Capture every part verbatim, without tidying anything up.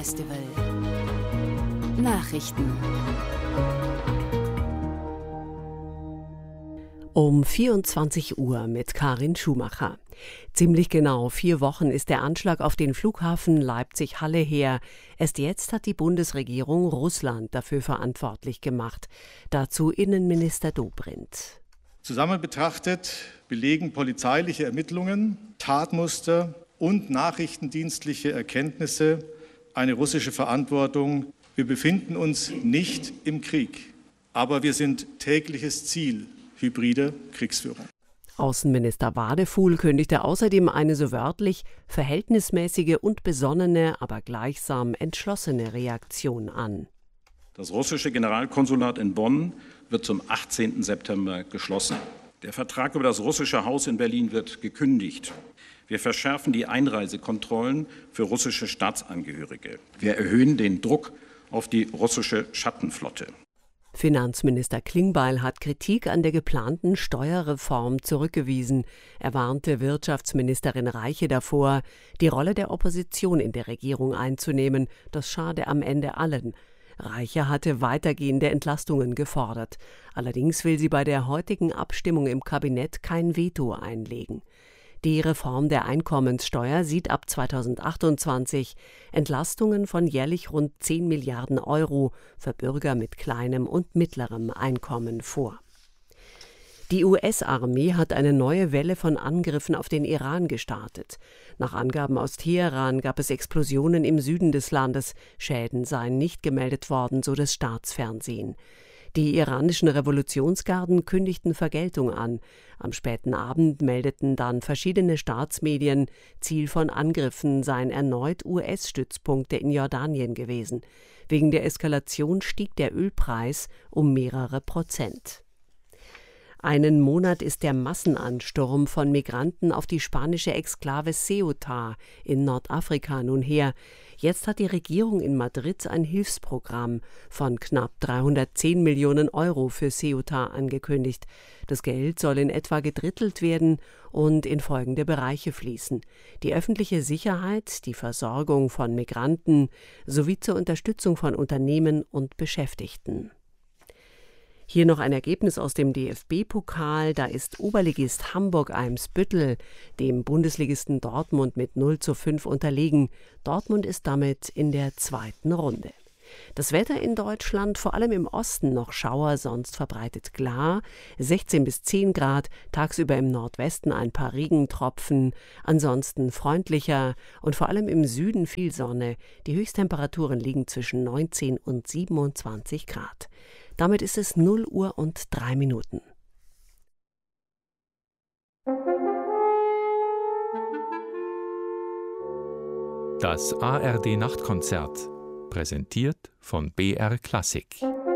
Festival. Nachrichten. Um vierundzwanzig Uhr mit Karin Schumacher. Ziemlich genau vier Wochen ist der Anschlag auf den Flughafen Leipzig-Halle her. Erst jetzt hat die Bundesregierung Russland dafür verantwortlich gemacht. Dazu Innenminister Dobrindt. Zusammen betrachtet belegen polizeiliche Ermittlungen, Tatmuster und nachrichtendienstliche Erkenntnisse eine russische Verantwortung. Wir befinden uns nicht im Krieg, aber wir sind tägliches Ziel hybrider Kriegsführung. Außenminister Wadefuhl kündigte außerdem eine so wörtlich verhältnismäßige und besonnene, aber gleichsam entschlossene Reaktion an. Das russische Generalkonsulat in Bonn wird zum achtzehnten September geschlossen. Der Vertrag über das russische Haus in Berlin wird gekündigt. Wir verschärfen die Einreisekontrollen für russische Staatsangehörige. Wir erhöhen den Druck auf die russische Schattenflotte. Finanzminister Klingbeil hat Kritik an der geplanten Steuerreform zurückgewiesen. Er warnte Wirtschaftsministerin Reiche davor, die Rolle der Opposition in der Regierung einzunehmen. Das schade am Ende allen. Reiche hatte weitergehende Entlastungen gefordert. Allerdings will sie bei der heutigen Abstimmung im Kabinett kein Veto einlegen. Die Reform der Einkommenssteuer sieht ab zweitausendachtundzwanzig Entlastungen von jährlich rund zehn Milliarden Euro für Bürger mit kleinem und mittlerem Einkommen vor. Die U S-Armee hat eine neue Welle von Angriffen auf den Iran gestartet. Nach Angaben aus Teheran gab es Explosionen im Süden des Landes. Schäden seien nicht gemeldet worden, so das Staatsfernsehen. Die iranischen Revolutionsgarden kündigten Vergeltung an. Am späten Abend meldeten dann verschiedene Staatsmedien, Ziel von Angriffen seien erneut U S-Stützpunkte in Jordanien gewesen. Wegen der Eskalation stieg der Ölpreis um mehrere Prozent. Einen Monat ist der Massenansturm von Migranten auf die spanische Exklave Ceuta in Nordafrika nun her. Jetzt hat die Regierung in Madrid ein Hilfsprogramm von knapp dreihundertzehn Millionen Euro für Ceuta angekündigt. Das Geld soll in etwa gedrittelt werden und in folgende Bereiche fließen: die öffentliche Sicherheit, die Versorgung von Migranten sowie zur Unterstützung von Unternehmen und Beschäftigten. Hier noch ein Ergebnis aus dem D F B-Pokal. Da ist Oberligist Hamburg-Eimsbüttel dem Bundesligisten Dortmund mit null zu fünf unterlegen. Dortmund ist damit in der zweiten Runde. Das Wetter in Deutschland, vor allem im Osten noch Schauer, sonst verbreitet klar. sechzehn bis zehn Grad, tagsüber im Nordwesten ein paar Regentropfen. Ansonsten freundlicher und vor allem im Süden viel Sonne. Die Höchsttemperaturen liegen zwischen neunzehn und siebenundzwanzig Grad. Damit ist es null Uhr und drei Minuten. Das A R D-Nachtkonzert, präsentiert von B R Klassik.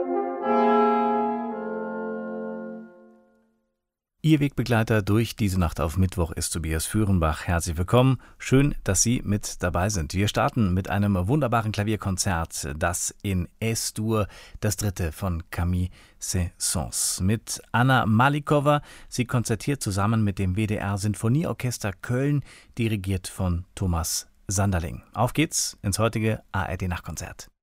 Ihr Wegbegleiter durch diese Nacht auf Mittwoch ist Tobias Führenbach. Herzlich willkommen. Schön, dass Sie mit dabei sind. Wir starten mit einem wunderbaren Klavierkonzert, das in Es-Dur, das dritte von Camille Saint-Saëns. Mit Anna Malikova. Sie konzertiert zusammen mit dem W D R-Sinfonieorchester Köln, dirigiert von Thomas Sanderling. Auf geht's ins heutige A R D-Nachtkonzert.